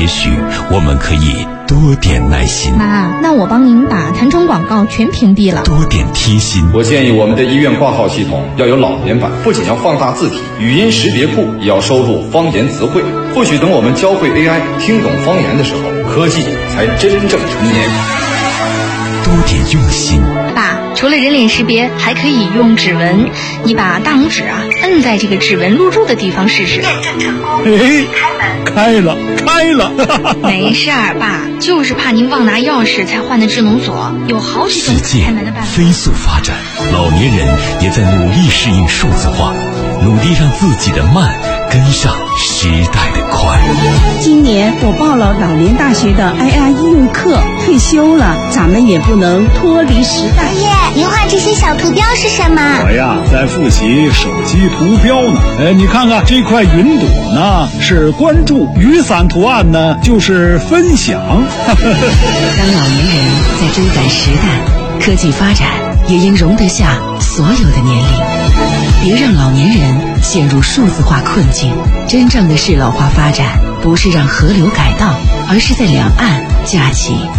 也许我们可以多点耐心。 妈，那我帮您把弹窗广告全屏蔽了。 多点贴心。 我建议我们的医院挂号系统要有老年版，不仅要放大字体，语音识别库也要收录方言词汇。或许等我们教会 AI 听懂方言的时候，科技才真正成年。 多点用心。 爸，除了人脸识别，还可以用指纹。你把大拇指摁在这个指纹录入的地方试试。 验证成功。 开了。 没事儿，爸，就是怕您忘拿钥匙才换的智能锁，有好几种开门的办法。 飞速发展，老年人也在努力适应数字化，努力让自己的慢跟上时代的快。 今年我报了老年大学的 AI 应用课，退休了，咱们也不能脱离时代。 爷爷，您画这些小图标是什么？ 我呀，在复习手机图标呢。你看看这块云朵呢，是关注；雨伞图案呢，就是分享。 当老年人在追赶时代，科技发展也应容得下所有的年龄。别让老年人陷入数字化困境。真正的适老化发展，不是让河流改道，而是在两岸架起